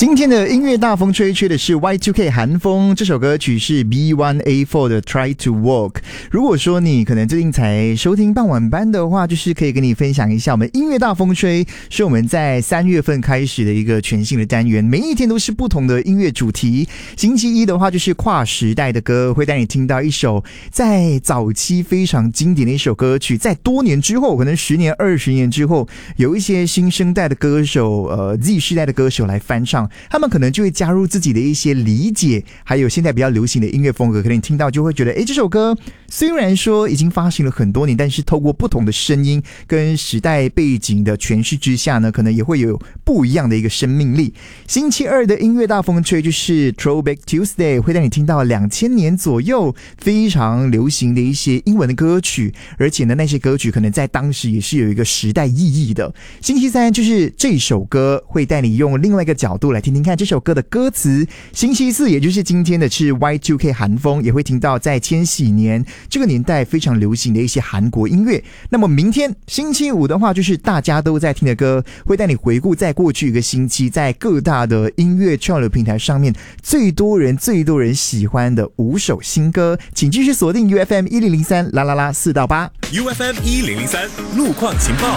今天的音乐大风吹吹的是 Y2K 韩风，这首歌曲是 B1A4 的 Try to Walk。 如果说你可能最近才收听傍晚班的话，就是可以跟你分享一下，我们音乐大风吹是我们在3月份开始的一个全新的单元，每一天都是不同的音乐主题。星期一的话就是跨时代的歌，会带你听到一首在早期非常经典的一首歌曲，在多年之后，可能10年20年之后，有一些新生代的歌手Z 世代的歌手来翻唱，他们可能就会加入自己的一些理解，还有现在比较流行的音乐风格，可能你听到就会觉得这首歌虽然说已经发行了很多年，但是透过不同的声音跟时代背景的诠释之下呢，可能也会有不一样的一个生命力。星期二的音乐大风吹就是 Throwback Tuesday， 会带你听到2000年左右非常流行的一些英文的歌曲，而且呢那些歌曲可能在当时也是有一个时代意义的。星期三就是这首歌会带你用另外一个角度来听听看这首歌的歌词。星期四也就是今天的是 Y2K 韩风，也会听到在千禧年这个年代非常流行的一些韩国音乐。那么明天星期五的话就是大家都在听的歌，会带你回顾在过去一个星期在各大的音乐串流平台上面最多人喜欢的5首新歌。请继续锁定 UFM 1003啦啦啦4到8 UFM 1003路况情报。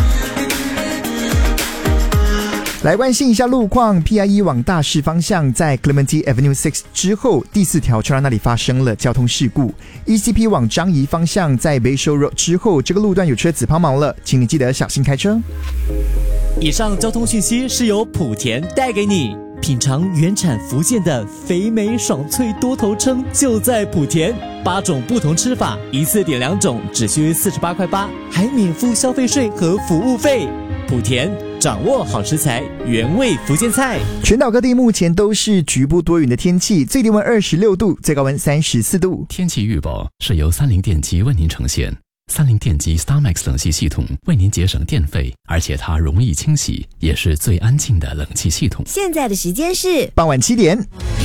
来关心一下路况 ，PIE 往大势方向在 Clementi Avenue 6之后第4条车道那里发生了交通事故。ECP 往樟宜方向在 Bayshore Road 之后，这个路段有车子抛锚了，请你记得小心开车。 以上交通讯息是由莆田带给你。品尝原产福建的肥美爽脆多头称就在莆田，8种不同吃法，一次点2种，只需48.8块，还免付消费税和服务费。莆田掌握好食材，原味福建菜。 全岛各地目前都是局部多云的天气，最低温26度，最高温34度。 天气预报是由30电机为您呈现。30电机 StarMax 冷气系统为您节省电费，而且它容易清洗，也是最安静的冷气系统。 现在的时间是傍晚7点。